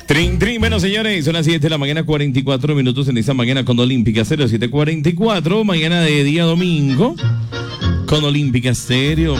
Trin, trin. Bueno, señores, son las 7 de la mañana, 44 minutos en esta mañana con Olímpica Stereo, 7:44, mañana de día domingo, con Olímpica Stereo.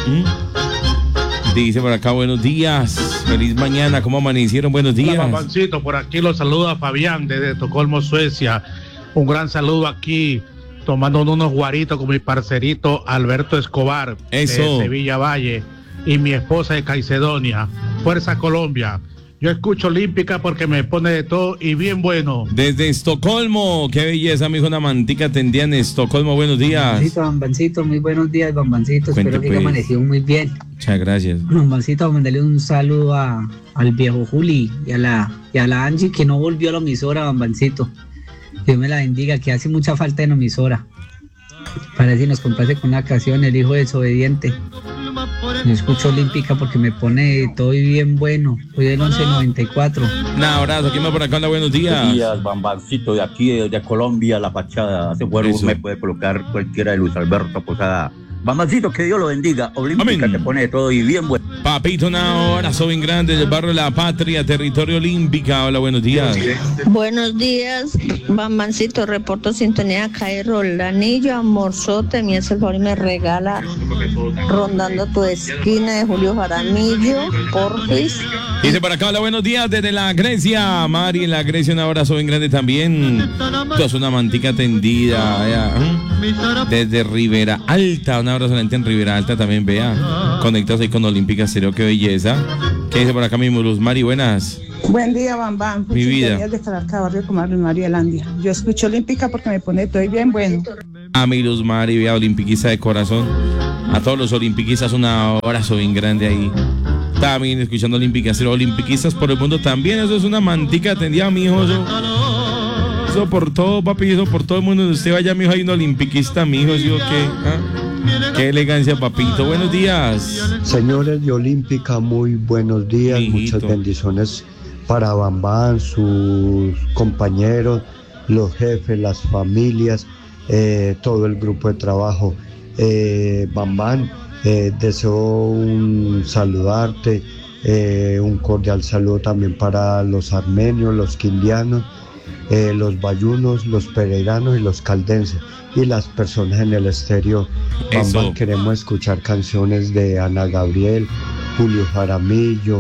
Dice por acá, buenos días, feliz mañana, ¿cómo amanecieron? Buenos días. Hola, Bambancito, por aquí los saluda Fabián desde Estocolmo, Suecia. Un gran saludo aquí, tomando unos guaritos con mi parcerito Alberto Escobar. Eso. De Sevilla Valle, y mi esposa de Caicedonia. Fuerza Colombia. Yo escucho Olímpica porque me pone de todo y bien bueno. Desde Estocolmo, qué belleza, mijo, una mantica tendida en Estocolmo, buenos días. Bambancito, muy buenos días, Bambancito. Espero que amaneció muy bien. Muchas gracias. Bambancito, mandarle un saludo al viejo Juli y a la Angie, que no volvió a la emisora, Bambancito. Dios me la bendiga, que hace mucha falta en la emisora. Parece que nos complace con una canción, El Hijo Desobediente. Yo escucho Olímpica porque me pone todo y bien bueno. Hoy del 1194. Un abrazo, ¿quién más por acá? Buenos días. Buenos días, Bambancito, de aquí de Colombia, La Pachada. Hace juego me puede colocar cualquiera de Luis Alberto Posada. Bambancito, que Dios lo bendiga. Olímpica. Amén. Te pone de todo y bien bueno. Papito, un abrazo bien grande del barrio La Patria, territorio Olímpica. Hola, buenos días. Buenos días, Bambancito, reporto sintonía acá de Rolanillo, Amorzote, me hace el favor y me regala Rondando tu esquina de Julio Jaramillo, porfis. Dice por acá, hola, buenos días desde la Grecia. Mari en la Grecia, un abrazo bien grande también. Es una mantica tendida allá. Desde Rivera Alta, un abrazo a la gente en Rivera Alta también, vea. Conectados ahí con Olímpica Stereo, qué belleza. ¿Qué dice por acá mismo Luz Mari? Buenas. Buen día, Bambam. Mi vida. De Calarca, barrio Comadre María Landia. Yo escucho Olímpica porque me pone todo bien bueno. A mi Luz Mari, vea, olimpiquista de corazón. A todos los olimpiquistas un abrazo bien grande ahí. También escuchando Olímpica Stereo, olimpiquistas por el mundo también. Eso es una mantica tendida, mi hijo. Eso por todo, papi, eso por todo el mundo. Usted vaya, mi hijo, hay un olimpiquista, mi hijo, ¿sí o qué? Qué elegancia, papito. Buenos días. Señores de Olímpica, muy buenos días. Mijito. Muchas bendiciones para Bambán, sus compañeros, los jefes, las familias, todo el grupo de trabajo. Bambán, deseo saludarte, un cordial saludo también para los armenios, los quindianos, los bayunos, los pereiranos y los caldenses y las personas en el estéreo. Bambán, queremos escuchar canciones de Ana Gabriel, Julio Jaramillo,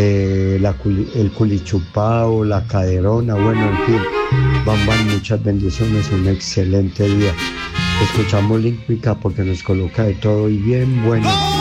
el Culichupao, La Caderona, bueno, en fin. Bambán, muchas bendiciones, un excelente día. Escuchamos Olímpica porque nos coloca de todo y bien bueno.